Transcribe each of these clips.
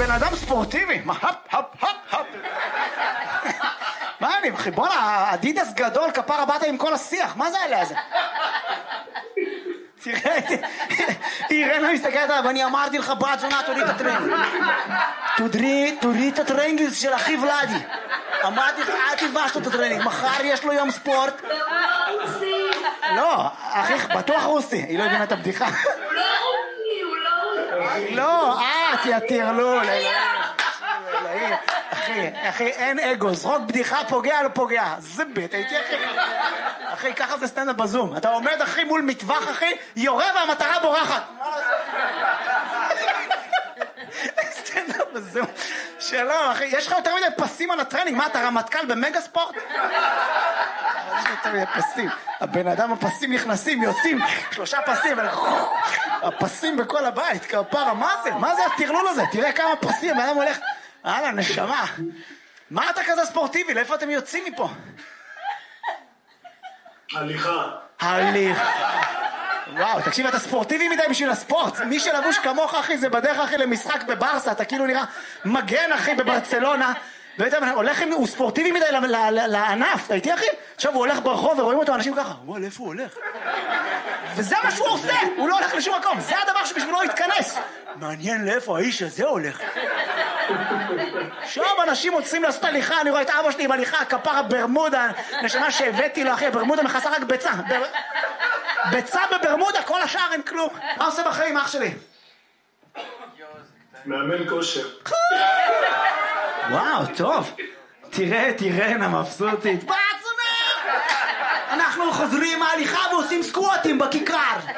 הבן אדם ספורטיבי, מה, הפ. מה אני, אחי, בוא'נה, אדידס גדול, כפרה באת עם כל השיח, מה זה עליה הזה? תראה, אירנה מסתכלת עליו, אני אמרתי לך, בת זונה, תוריד את הטרנינג. תוריד את הטרנינג של אחי ולדי. אמרתי לך, אל תלבש לו את הטרנינג, מחר יש לו יום ספורט. לא, אחי, בטוח רוסי, היא לא הבינה את הבדיחה. לא, כי הטרלול. אחי, אין אגו, זרוק בדיחה, פוגע, לא פוגע. זה בית, הייתי אחי, ככה זה סטנדאפ בזום. אתה עומד, אחי, מול מטווח, אחי, יורה והמטרה בורחת. סטנדאפ בזום. שלום, אחי, יש לך יותר מדי פסים על הטרנינג. מה, אתה רמטכ"ל במגה ספורט? יש יותר מדי פסים. הבן אדם, הפסים נכנסים, יוצאים, 3 פסים, הפסים בכל הבית, כפרה, מה זה? מה זה הטרלול הזה? תראה כמה פסים, הבן אדם הולך... נשמה. מה אתה כזה ספורטיבי? לאיפה אתם יוצאים מפה? הליכה. וואו, תקשיב, אתה ספורטיבי מדי בשביל הספורט. מי שלבוש כמוך, אחי, זה בדרך, אחי, למשחק בברסה. אתה כאילו נראה מגן, אחי, בברצלונה. הוא ספורטיבי מדי לענף. אתה איתי, אחי? עכשיו הוא הולך ברחוב ורואים אותו אנשים ככה. וואו, לאיפה הוא הולך? וזה מה שהוא עושה. הוא לא הולך לשום מקום. זה הדבר שבשבילו הוא יתכנס. מעניין לאיפה האיש הזה הולך. שם אנשים עוצרים לעשות הליכה. אני רואה את אבא שלי עם הליכה, כפרה ברמודה. נשמה שהבאתי לו, אחי, ברמודה מכסה רק ביצה. ביצה בברמודה, כל השאר אין כלום. מה עושה בחיים, אח שלי? מאמן כושר. וואו, טוב. תראה, מבסוטית. אנחנו חוזרים מההליכה ועושים סקווטים בכיכר.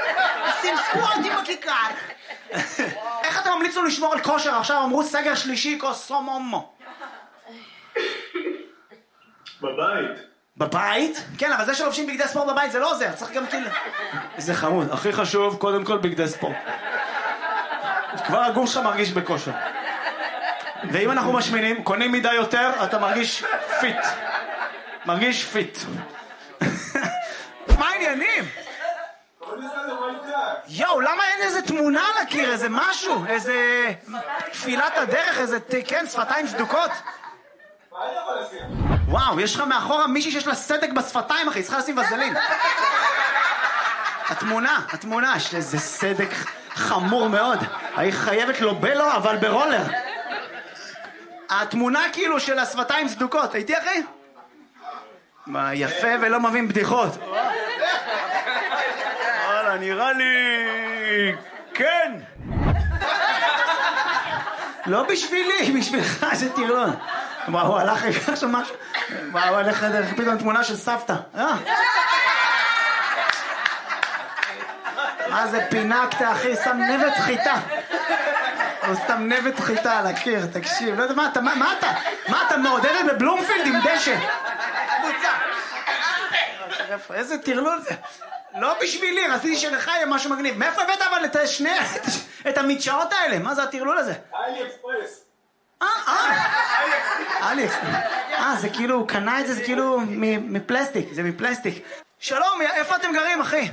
איך אתה ממליץ לו לשמור על כושר? עכשיו אמרו סגר שלישי, קוסומומו. בבית? כן, אבל זה שלובשים בגדי ספורט בבית זה לא עוזר, צריך גם כאילו... זה חמוד, הכי חשוב, קודם כל בגדי ספורט. כבר הגוף שלך מרגיש בכושר. ואם אנחנו משמינים, קונים מידה יותר, אתה מרגיש פיט. מה העניינים? יואו, למה אין איזה תמונה על הקיר, איזה משהו, איזה תפילת הדרך, איזה, כן, שפתיים סדוקות? וואו, יש לך מאחורה מישהי שיש לה סדק בשפתיים, אחי, צריכה לשים וזלין. התמונה, יש איזה סדק חמור מאוד. היא חייבת לו בלו, אבל ברולר. התמונה כאילו של השפתיים סדוקות, הייתי אחי? מה, יפה ולא מבין בדיחות. וואלה, נראה לי... כן. לא בשבילי, בשבילך שתראו. מה, הוא הלך לקח שם משהו? מה, הוא הלך דרך פתאום תמונה של סבתא. מה זה פינקת, אחי? שם נבט חיטה. הוא סתם נבט חיטה על הקיר, תקשיב. לא יודע, מה אתה מעודדת בבלומפילד עם דשא? איזה טרלול זה. לא בשבילי, רציתי שלך יהיה משהו מגניב. מאיפה הבאת אבל את המדשאות האלה? מה זה הטרלול הזה? זה כאילו, הוא קנה את זה, זה כאילו מפלסטיק, זה מפלסטיק. שלום, איפה אתם גרים, אחי?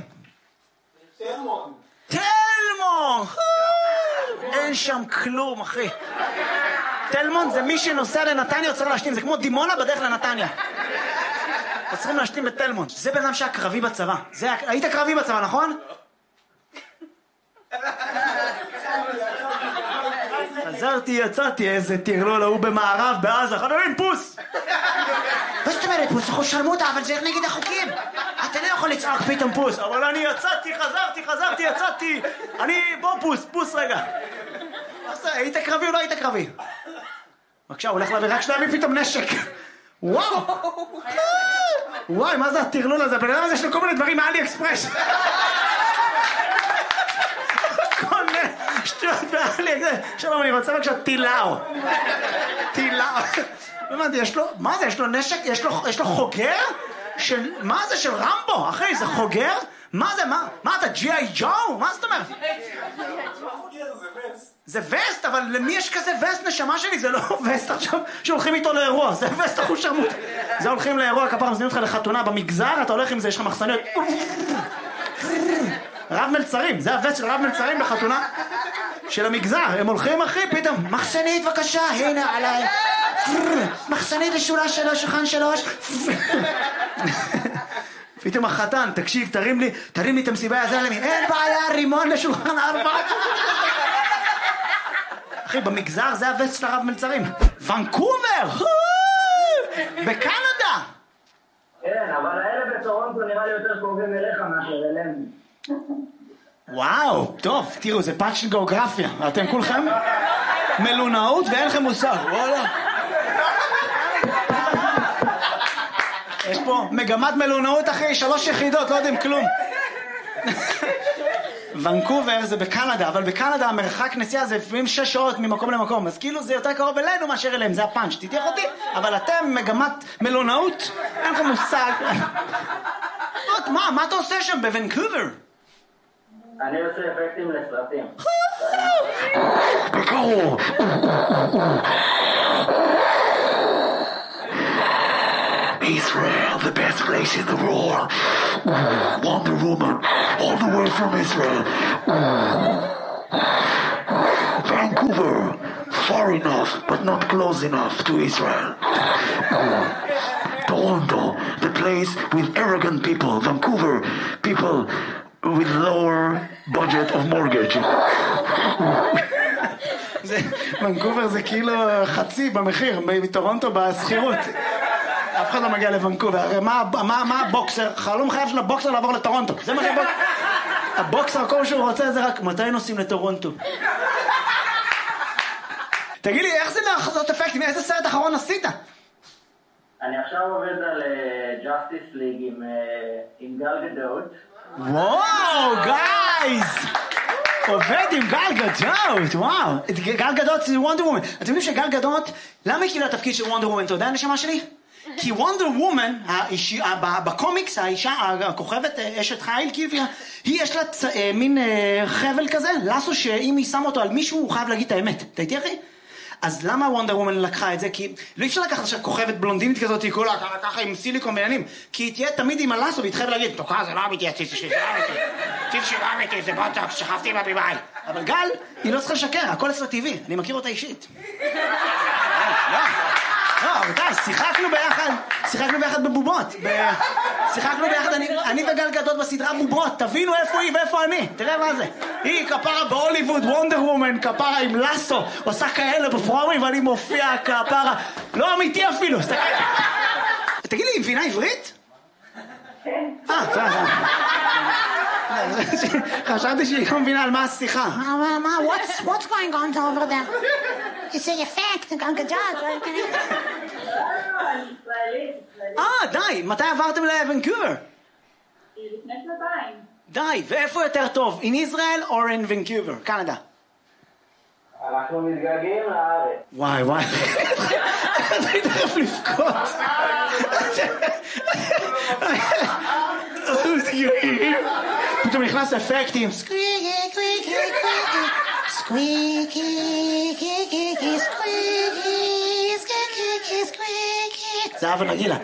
תלמון! אין שם כלום, אחי. תלמון זה מי שנוסע לנתניה יוצר להשתים, זה כמו דימונה בדרך לנתניה. צריכים להשתים בתלמון. זה בן אדם שהיה קרבי בצבא. היית קרבי בצבא, נכון? חזרתי, יצאתי, איזה טרלול, הוא במערב, בעזה, חברים, פוס! מה זאת אומרת פוס? אנחנו שרמוטה, אבל זה נגד החוקים. אתה לא יכול לצעוק פתאום פוס. אבל אני יצאתי, חזרתי, יצאתי. בוא פוס רגע. היית קרבי או לא היית קרבי? בבקשה, הוא הולך להביא, רק שתביא פתאום נשק. וואי, מה זה הטרלול הזה? הבן אדם הזה יש לו כל מיני דברים מאלי אקספרס. כל מיני שטויות באלי אקספרס. שלום, אני רוצה בבקשה טילאו. יש לו, מה זה? יש לו נשק? יש לו חוגר? מה זה? של רמבו? אחי, זה חוגר? מה זה? מה אתה? ג'י.איי ג'ו? מה זאת אומרת? זה וסט, אבל למי יש כזה וסט נשמה שלי? זה לא וסט עכשיו שהולכים איתו לאירוע, זה וסט אחוז שרמוט. זה הולכים לאירוע, כפר מזמין אותך לחתונה במגזר, אתה הולך עם זה, יש לך מחסניות. רב מלצרים, זה הווסט של רב מלצרים בחתונה. של המגזר, הם הולכים אחי, פתאום, מחסנית בבקשה, הנה עליי, מחסנית לשורה 3, שולחן 3, פתאום החתן, תקשיב, תרים לי את המסיבה הזה, אין בעיה, רימון לשולחן 4. אחי, במגזר זה הווסט של הרב מלצרים. ונקובר! בקנדה! כן, אבל האלה בטורונטו נראה לי יותר קרובים אליך מאשר אלינו. וואו, טוב, תראו, זה פאנץ' של גיאוגרפיה. אתם כולכם מלונאות ואין לכם מושג, וואלה. יש פה מגמת מלונאות אחי, 3 יחידות, לא יודעים כלום. ונקובר זה בקנדה, אבל בקנדה המרחק נסיעה זה לפעמים 6 שעות ממקום למקום, אז כאילו זה יותר קרוב אלינו מאשר אליהם, זה הפאנץ', תתייח אותי, אבל אתם מגמת מלונאות, אין לכם מושג. מה אתה עושה שם בוונקובר? אני עושה אפקטים לסרטים. בקרוב. Israel, the best place in the world. Wonder Woman, all the way from Israel. Vancouver, far enough, but not close enough to Israel. Toronto, the place with arrogant people. Vancouver, people with lower budget of mortgage. ונקובר זה כאילו חצי במחיר, בטורונטו בסחירות. אף אחד לא מגיע לוונקובר, הרי מה הבוקסר? חלום חייב של הבוקסר לעבור לטורונטו, זה מה הבוקסר, כל שהוא רוצה זה רק מתי נוסעים לטורונטו. תגיד לי, איך זה לעשות אפקטים? איזה סרט אחרון עשית? אני עכשיו עובד על Justice League עם גל גדות. וואו, גייז! עובד עם גל גדות, וואו. גל גדות זה וונדר וומן. אתם יודעים שגל גדות, למה היא קיבלה התפקיד של וונדר וומן? אתה יודע הנשמה שלי? כי וונדר וומן, בקומיקס, האישה, הכוכבת, אשת חיל, היא יש לה מין חבל כזה, לסו שאם היא שם אותו על מישהו, הוא חייב להגיד את האמת. אתה איתי אחי? אז למה וונדר וומן לקחה את זה? כי לא אפשר לקחת עכשיו כוכבת בלונדינית כזאת, היא כולה ככה עם סיליקון בעניינים, כי היא תהיה תמיד עם הלסו, והיא תחייב להגיד, תוקע, זה לא אמיתי, הציץ שלי, זה לא אמיתי, הציץ שלי לא אמיתי, זה בוטוקס, שכבתי עם הבימאי. אבל גל, היא לא צריכה לשקר, הכל אצלה טבעי, אני מכיר אותה אישית. לא, רבותיי, שיחקנו ביחד בבובות. שיחקנו ביחד, אני וגל גדות בסדרה בובות. תבינו איפה היא ואיפה אני. תראה מה זה. היא כפרה בהוליווד, וונדר וומן, כפרה עם לסו, עושה כאלה בפרומים ואני מופיע כפרה. לא אמיתי אפילו. תגיד לי, היא מבינה עברית? כן. חשבתי שהיא לא מבינה על מה השיחה. What's going on over there? It's an effect, גל גדות. די, מתי עברתם לוונקובר? לפני 2 די, ואיפה יותר טוב? In Israel or in Vancouver, קנדה? אנחנו מתגעגעים לארץ. וואי. אני תכף לבכות. פתאום נכנס אפקטים. Squeaky, squeaky, squeaky, squeaky, squeaky, squeaky, squeaky. זה אבא נגילה.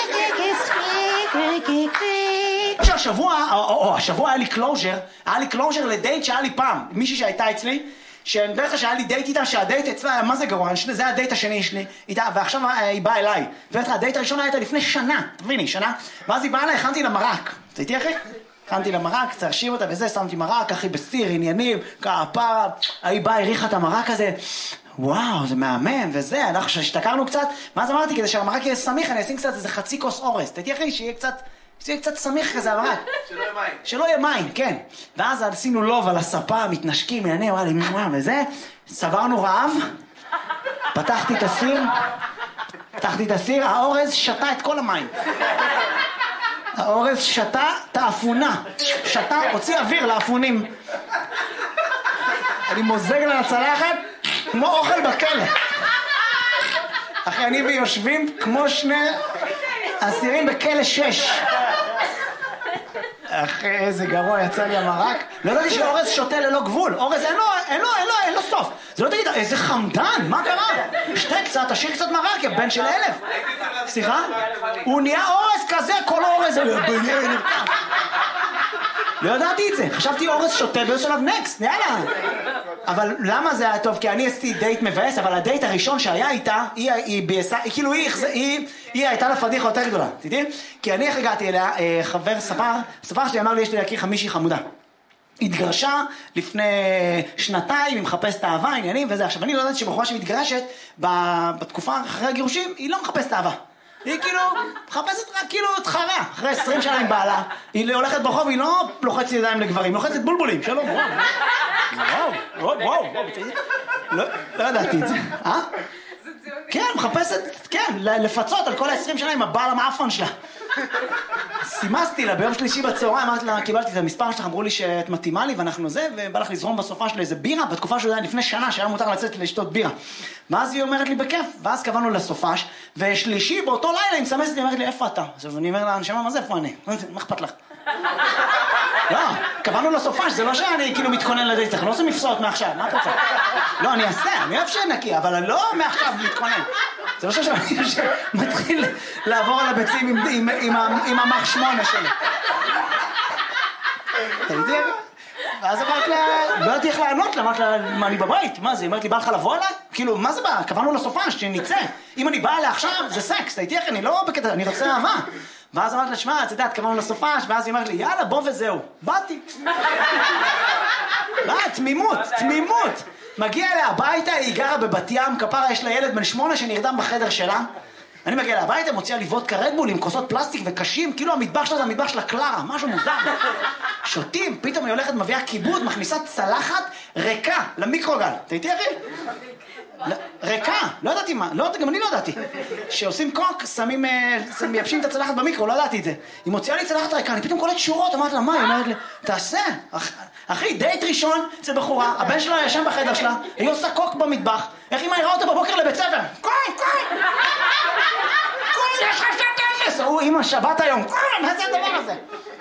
השבוע היה לי קלוז'ר לדייט שהיה לי פעם, מישהי שהייתה אצלי, שאני בדרך כלל שהיה לי דייט איתה, שהדייט אצלה היה מה זה גרוע, זה היה הדייט השני שלי איתה, ועכשיו היא באה אליי, הדייט הראשון היה איתה לפני שנה, תביני, שנה, ואז היא באה אליי, הכנתי לה מרק, תהייתי אחי? הכנתי לה מרק, צרשיב אותה וזה, שמתי מרק, אחי בסיר, עניינים, כפרה, היא באה, הריחה את המרק הזה, וואו, זה מהמם, וזה, אנחנו שהשתכרנו קצת, ואז אמרתי, כדי שהמרק יהיה סמיך, אני אשים קצת איזה חצי כוס אורז, תהייתי אחי, שיהיה קצת סמיך כזה המרק. שלא יהיה מים, כן. ואז עשינו לוב על הספה, מתנשקים, מעניין, וזה, סברנו רעב, פתחתי את הסיר, האורז שתה את כל המים. האורז שתה את האפונה, הוציא אוויר לאפונים. אני מוזג לה לצלחת, כמו אוכל בכלא. אחי, אני ויושבים כמו 2 אסירים בכלא 6. אחי, איזה גרוע יצא לי המרק. לא ידעתי שאורז שותה ללא גבול. אורז אין לו סוף. זה לא תגיד, איזה חמדן, מה קרה? שתה קצת, תשאיר קצת מרק, יא בן של 1000. סליחה? הוא נהיה אורז כזה, כל אורז. לא ידעתי את זה, חשבתי אורס שותה באיזה שלב נקסט, יאללה. אבל למה זה היה טוב? כי אני עשיתי דייט מבאס, אבל הדייט הראשון שהיה איתה, היא הייתה לה פדיחה יותר גדולה, תדעי? כי אני איך הגעתי אליה, חבר ספר שלי אמר לי, יש לי להכיר מישהי חמודה. התגרשה לפני שנתיים, היא מחפשת אהבה, עניינים וזה. עכשיו, אני לא יודעת שבחורה שמתגרשת, בתקופה אחרי הגירושים, היא לא מחפשת אהבה. היא כאילו מחפשת רק כאילו את חרה, אחרי 20 שנה עם בעלה. היא הולכת ברחוב, היא לא לוחצת ידיים לגברים, היא לוחצת בולבולים. שלום, וואו, לא ידעתי את זה. כן, מחפשת, כן, לפצות על כל ה-20 שנה עם הבעל המאפון שלה. סימסתי לה ביום שלישי בצהריים, אמרתי לה, קיבלתי את המספר שלך, אמרו לי שאת מתאימה לי ואנחנו זה, ובא לך לזרום בסופה של איזה בירה, בתקופה שזה היה לפני שנה, שהיה מותר לצאת לשתות בירה. ואז היא אומרת לי בכיף, ואז קבענו לסופש, ושלישי באותו לילה היא מסמסת לי, אומרת לי, איפה אתה? אז אני אומר לה, נשמה, מה זה, איפה אני? מה אכפת לך? לא, קבענו לסופש, זה לא שאני כאילו מתכונן לדייט, אני לא עושה מפסעות מעכשיו, מה אתה רוצה? לא, אני אעשה, אני אוהב שנקי, אבל אני לא מעכשיו מתכונן. זה לא שאני מתחיל לעבור על הביצים עם המח 8 שלי. אתה יודע? ואז אמרת לה, לא יודעת איך לענות לה, אמרת לה, מה אני בבית? מה זה? היא אמרת לי, בא לך לבוא אליי? כאילו, מה זה בא? קבענו לסופש, שנצא. אם אני באה אליה עכשיו, זה סקס, אתה איתי איך? אני לא בקטע, אני רוצה אהבה. ואז אמרת לה, שמע, את יודעת, קבענו לסופש, ואז היא אמרת לי, יאללה, בוא וזהו. באתי. תמימות. מגיע אליה הביתה, היא גרה בבת ים, כפרה יש לה ילד בן 8 שנרדם בחדר שלה. אני מגיע אליה הביתה, מוציאה לי וודקה רדבול עם כוסות פלסטיק וקשים, כאילו המטבח שלה זה המטבח של הקלרה, משהו מוזר. שותים, פתאום היא הולכת, מביאה כיבוד, מכניסה צלחת ריקה למיקרוגל. אתה איתי אחי? ריקה, לא ידעתי מה, גם אני לא ידעתי. שעושים קוק, מייבשים את הצלחת במיקרו, לא ידעתי את זה. היא מוציאה לי צלחת ריקה, אני פתאום קולט שורות, אמרת לה, מה? היא אומרת לי, תעשה. אחי, דייט ראשון, זה בחורה, הבן שלה ישן בחדר שלה, היא עושה קוק במטבח, איך היא מהירה אותה בבוקר לבית ספר? קוק! יש לך שת אפס! הוא, אמא, שבת היום, מה זה הדבר הזה?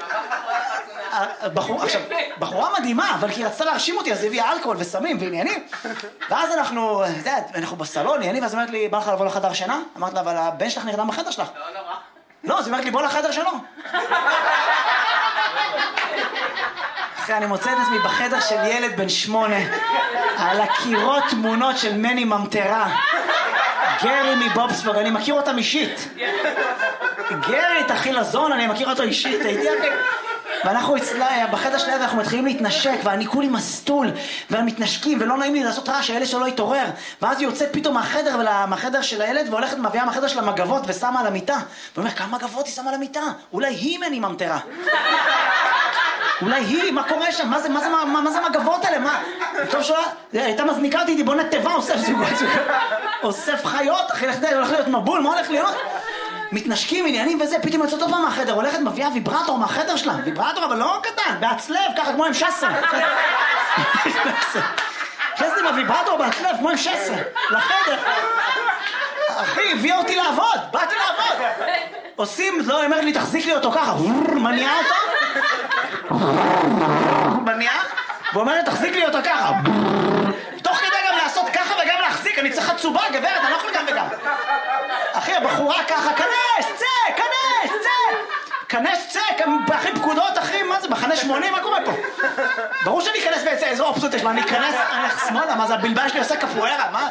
עכשיו, בחורה מדהימה, אבל כי היא רצתה להרשים אותי, אז הביאה אלכוהול וסמים ועניינים. ואז אנחנו בסלון, עניינים, ואז אומרת לי, בא לך לבוא לחדר שינה? אמרת לה, אבל הבן שלך נרדם בחדר שלך. לא נורא. לא, אז היא אומרת לי, בוא לחדר שלו. אחרי, אני מוצא את עצמי בחדר של ילד בן 8, על הקירות תמונות של מני ממטרה. גרי מבובספוג, אני מכיר אותם אישית. גרי, תכי לזון, אני מכיר אותו אישית, הייתי אחי. ואנחנו אצלה, בחדר שליד אנחנו מתחילים להתנשק, ואני כולי מסטול, ומתנשקים, ולא נעים לי לעשות רעש, שהילד שלו יתעורר. ואז היא יוצאת פתאום מהחדר של הילד, והולכת מביאה מהחדר של המגבות, ושמה על המיטה. ואומר, כמה מגבות היא שמה על המיטה? אולי היא מני ממטרה. אולי היא, מה קורה שם? מה זה מגבות האלה? מה? טוב שלה, הייתה מזניקה אותי, בוא נטבע, אוסף זוגות. אוסף חיות, אחי, הולך להיות מבול, מה הולך להיות? מתנשקים, עניינים וזה, פתאום יוצאת עוד פעם מהחדר, הולכת מביאה ויברטור מהחדר שלה, ויברטור אבל לא קטן, בהצלב, ככה כמו עם 16. חסתי מהוויברטור בהצלב כמו עם 16, לחדר. אחי, הביאה אותי לעבוד, באתי לעבוד. עושים, לא, היא אומרת לי, תחזיק לי אותו ככה, מניעה אותו. מניעה, ואומרת, תחזיק לי אותו ככה. תוך כדי גם לעשות ככה וגם להחזיק, אני צריך חצובה, גברת, אני לא יכול גם וגם. אחי, הבחורה ככה, כנס, צא, אחי, פקודות, אחי, מה זה, בחנה 80, מה קורה פה? ברור שאני אכנס ויצא, איזו אופציות יש, מה, אני אכנס, אני אלך שמאלה, מה זה, הבלבל שלי עושה קפוארה, מה?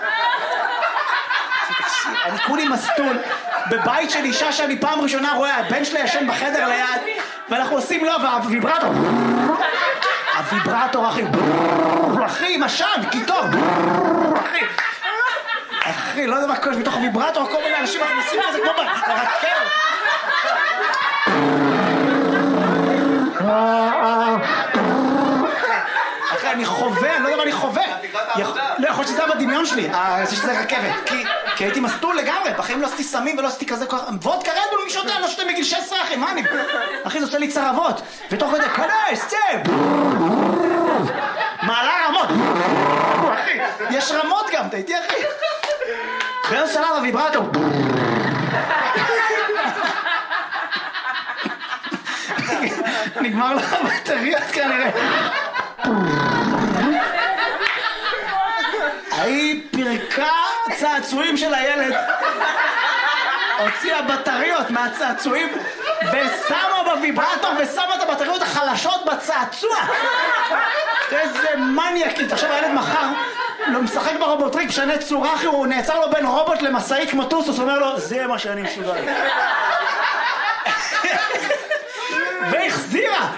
אני כולי מסטול, בבית של אישה שאני פעם ראשונה רואה, הבן שלה ישן בחדר ליד, ואנחנו עושים לו, הוויברטור, אחי, משן, קיטור, אחי, לא יודע מה קורה, מתוך הוויברטור, כל מיני אנשים מכניסים לזה כמו ברקל. אחי, אני חווה, אני לא יודע מה אני חווה. לא, יכול שזה היה בדמיון שלי, שזה רכבת. כי הייתי מסטול לגמרי, בחיים לא עשיתי סמים ולא עשיתי כזה כוח. וודקה רדבול מי שותה, אני לא שותה מגיל 16, אחי, מה אני? אחי, זה עושה לי צרבות. ותוך כדי, כנס, צא! מעלה רמות. אחי, יש רמות גם, אתה איתי, אחי? באיזה שלב הוויברטור. נגמר לך בטריות כנראה. היא פרקה צעצועים של הילד, הוציאה בטריות מהצעצועים ושמה בוויברטור ושמה את הבטריות החלשות בצעצוע. איזה מניאקית. עכשיו הילד מחר לא משחק ברובוטריק, משנה צורה אחרי, הוא נעצר לו בין רובוט למשאית כמו טוסוס, הוא אומר לו, זה מה שאני מסוגל. והחזירה!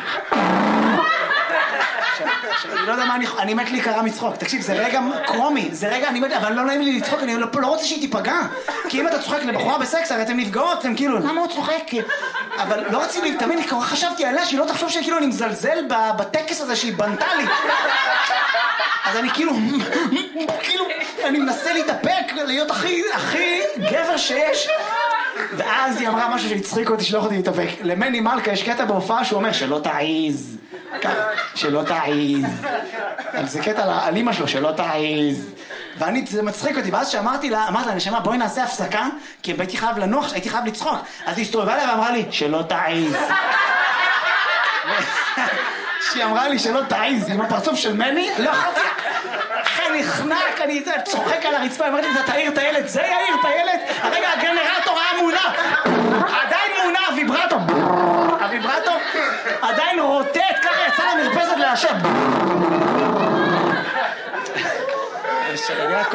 אני לא יודע מה אני מת להיקרא מצחוק. תקשיב, זה רגע קרומי, זה רגע, אני מת, אבל לא נעים לי לצחוק, אני לא רוצה שהיא תיפגע. כי אם אתה צוחק לבחורה בסקס, הרי אתם נפגעות, אתם כאילו, למה הוא צוחק? אבל לא רציתי, תמיד חשבתי עליה שהיא לא תחשוב שכאילו אני מזלזל בטקס הזה שהיא בנתה לי. אז אני כאילו, אני מנסה להתאפק, להיות הכי גבר שיש. ואז היא אמרה משהו שהצחיק אותי, שלא יכולתי להתאפק. למני מלכה יש קטע בהופעה שהוא אומר, שלא תעיז. שלא תעיז. זה קטע על אמא שלו, שלא תעיז. ואני, זה מצחיק אותי, ואז שאמרתי לה, נשמה, בואי נעשה הפסקה, כי הייתי חייב לנוח, הייתי חייב לצחוק. אז היא הסתובבה לה ואמרה לי, שלא תעיז. שהיא אמרה לי שלא תעיז, עם הפרצוף של מני, לא יכולתי. אחרי נחנק, אני צוחק על הרצפה, אמרתי, אתה תעיר את הילד, זה יעיר את הילד? הרגע הגנרטור היה מונע, עדיין מונע, הוויברטור עדיין רוטט, ככה יצא למרפסת להשב.